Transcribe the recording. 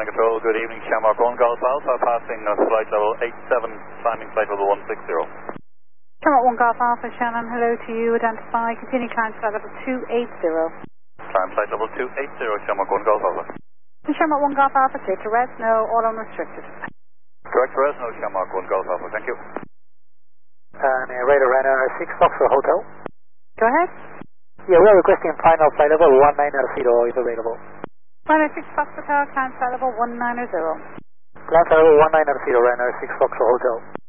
Control, good evening, Shamrock 1 Golf Alpha, passing flight level 87, climbing flight level 160. Shamrock 1 Golf Alpha, Shannon, hello to you, identify, continue climb flight level 280. Climb flight level 280, Shamrock 1 Golf Alpha. Shamrock 1 Golf Alpha, clear to rest, no, all unrestricted. Correct for us, no Shamrock 1 Golf Alpha, thank you. Radar Runner 6 Foxtrot Hotel. Go ahead. Yeah, we are requesting final flight level 190 if available. Runner 6 Fox Hotel, climb flight level 190. Climb flight level 190, Runner 6 Foxtrot Hotel.